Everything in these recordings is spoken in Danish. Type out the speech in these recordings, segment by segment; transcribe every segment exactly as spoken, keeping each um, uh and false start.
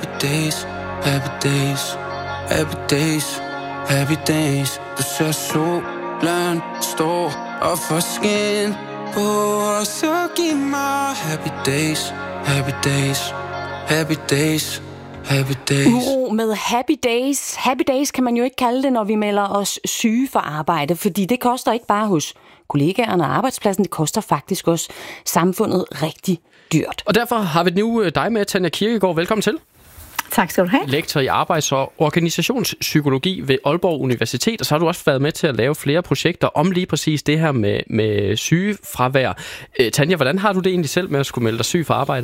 Happy days, happy days, happy days, happy days. Du ser solen stå og få skin på, og så giv mig happy days, happy days, happy days, happy days. Uro med happy days. Happy days kan man jo ikke kalde det, når vi melder os syge for arbejde, fordi det koster ikke bare hos kollegaerne og arbejdspladsen, det koster faktisk også samfundet rigtig dyrt. Og derfor har vi nu dig med, Tanja Kirkegaard. Velkommen til. Tak skal du have. Lektor i arbejds- og organisationspsykologi ved Aalborg Universitet, og så har du også været med til at lave flere projekter om lige præcis det her med, med sygefravær. Øh, Tanja, hvordan har du det egentlig selv med at skulle melde dig syg for arbejde?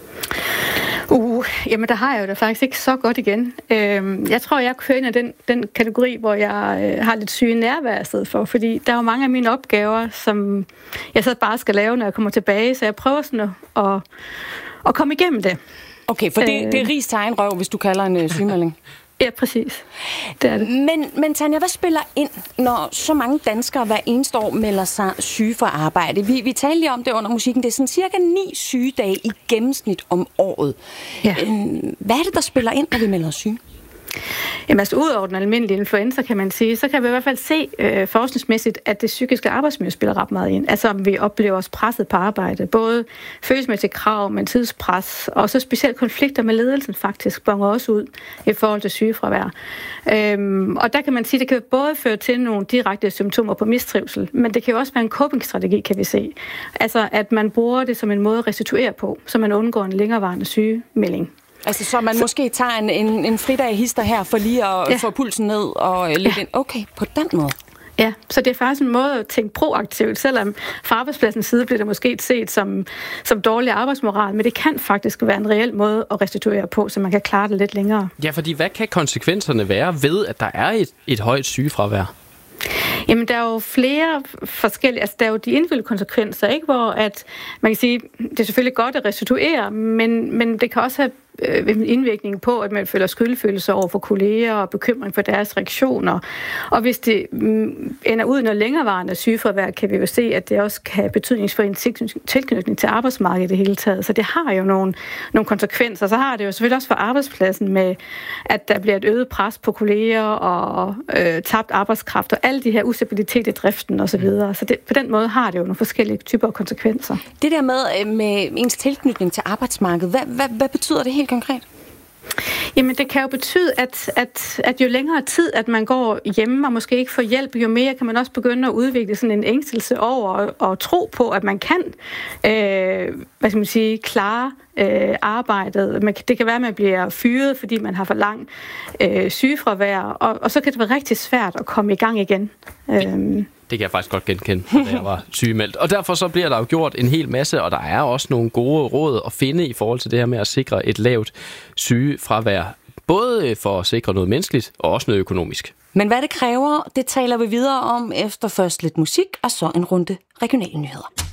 Uh, jamen der har jeg jo da faktisk ikke så godt igen. Øh, jeg tror, jeg kører ind i den, den kategori, hvor jeg øh, har lidt syge nærvær i stedet for, fordi der er jo mange af mine opgaver, som jeg så bare skal lave, når jeg kommer tilbage, så jeg prøver sådan at, at, at komme igennem det. Okay, for det, det er rigs tegnrøv, hvis du kalder en øh, sygemelding. Ja, præcis. Det er det. Men, men Tanja, hvad spiller ind, når så mange danskere hver eneste år melder sig syge for arbejde? Vi, vi talte lige om det under musikken. Det er sådan cirka ni sygedage i gennemsnit om året. Ja. Hvad er det, der spiller ind, når vi melder os syge? Jamen altså, ud over den almindelige influenza, kan man sige, så kan vi i hvert fald se øh, forskningsmæssigt, at det psykiske arbejdsmiljø spiller ret meget ind. Altså, om vi oplever os presset på arbejde. Både følelsesmæssige krav, men tidspres, og så specielt konflikter med ledelsen faktisk bonger også ud i forhold til sygefravær. Øhm, og der kan man sige, at det kan både føre til nogle direkte symptomer på mistrivsel, men det kan jo også være en coping-strategi, kan vi se. Altså, at man bruger det som en måde at restituere på, så man undgår en længerevarende sygemelding. Altså, så man så... måske tager en, en, en fridag hister her for lige at ja. få pulsen ned og lidt ja. ind. Okay, på den måde. Ja, så det er faktisk en måde at tænke proaktivt, selvom fra arbejdspladsens side bliver det måske set som, som dårlig arbejdsmoral, men det kan faktisk være en reel måde at restituere på, så man kan klare det lidt længere. Ja, fordi hvad kan konsekvenserne være ved, at der er et, et højt sygefravær? Jamen, der er jo flere forskellige, altså der er jo de individuelle konsekvenser, ikke? Hvor at man kan sige, det er selvfølgelig godt at restituere, men, men det kan også have en indvirkning på, at man føler skyldfølelse over for kolleger og bekymring for deres reaktioner. Og hvis det ender ud i noget længerevarende sygefravær, kan vi jo se, at det også kan have betydning for en tilknytning til arbejdsmarkedet i det hele taget. Så det har jo nogle, nogle konsekvenser. Så har det jo selvfølgelig også for arbejdspladsen med, at der bliver et øget pres på kolleger og øh, tabt arbejdskraft og alle de her ustabilitet i driften osv. Så, videre. så det, på den måde har det jo nogle forskellige typer af konsekvenser. Det der med, med ens tilknytning til arbejdsmarkedet, hvad, hvad, hvad betyder det helt konkret? Jamen, det kan jo betyde, at, at, at jo længere tid, at man går hjemme og måske ikke får hjælp, jo mere kan man også begynde at udvikle sådan en ængstelse over og, og tro på, at man kan øh, hvad skal man sige, klare øh, arbejdet. Man, det kan være, at man bliver fyret, fordi man har for lang øh, sygefravær, og, og så kan det være rigtig svært at komme i gang igen. Øh, Det kan jeg faktisk godt genkende, da jeg var sygemeldt. Og derfor så bliver der jo gjort en hel masse, og der er også nogle gode råd at finde i forhold til det her med at sikre et lavt sygefravær. Både for at sikre noget menneskeligt og også noget økonomisk. Men hvad det kræver, det taler vi videre om efter først lidt musik, og så en runde regionale nyheder.